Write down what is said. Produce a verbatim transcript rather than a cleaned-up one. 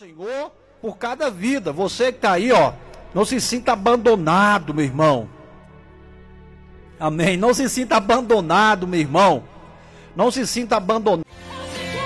Senhor por cada vida. Você que está aí, ó, não se sinta abandonado, meu irmão. Amém. Não se sinta abandonado, meu irmão. Não se sinta abandonado.